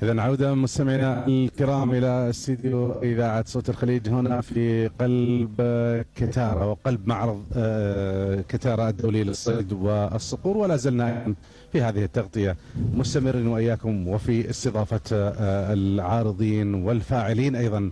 إذا عودة مستمعينا الكرام إلى استديو إذاعة صوت الخليج هنا في قلب كتارا وقلب معرض كتارا الدولي للصيد والصقور، ولا زلنا في هذه التغطية مستمرين وإياكم وفي استضافة العارضين والفاعلين أيضا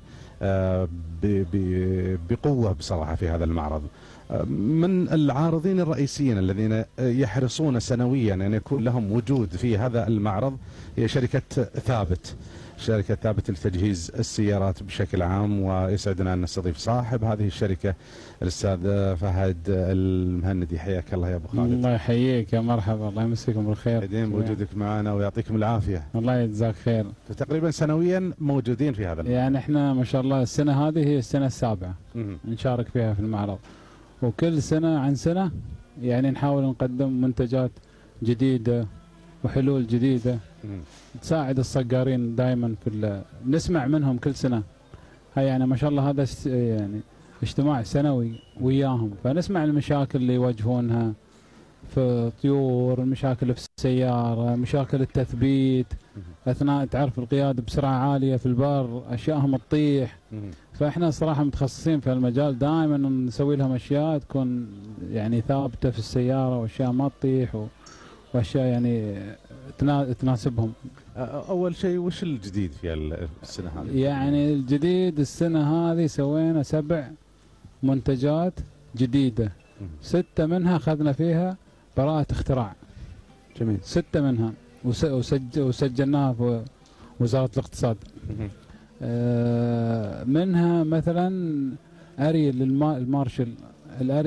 بقوة بصراحة في هذا المعرض. من العارضين الرئيسيين الذين يحرصون سنويا أن يكون لهم وجود في هذا المعرض هي شركة ثابت لتجهيز السيارات بشكل عام، ويسعدنا أن نستضيف صاحب هذه الشركة الأستاذ فهد المهندي. حياك الله يا أبو خالد. الله يحييك يا مرحبا، الله يمسكم بالخير. سعيدين بوجودك معنا ويعطيكم العافية. الله يجزاك خير. فتقريبا سنويا موجودين في هذا المعرض. يعني احنا ما شاء الله السنة هذه هي السنة السابعة نشارك فيها في المعرض، وكل سنة عن سنة يعني نحاول نقدم منتجات جديدة وحلول جديدة تساعد الصقارين دائما نسمع منهم كل سنة. هاي يعني ما شاء الله هذا يعني اجتماع سنوي وياهم، فنسمع المشاكل اللي يواجهونها في الطيور، المشاكل في السيارة، مشاكل التثبيت أثناء تعرف القيادة بسرعة عالية في البر، أشياءهم تطيح. فإحنا صراحة متخصصين في المجال، دائما نسوي لهم أشياء تكون يعني ثابتة في السيارة، وأشياء ما تطيح وأشياء يعني تناسبهم. أول شيء وش الجديد في السنة هذه؟ يعني الجديد السنة هذه سوينا 7 منتجات جديدة، 6 منها أخذنا فيها براءة اختراع. جميل. 6 منها وسجلناها في وزارة الاقتصاد. منها مثلا أري المارشل، الأري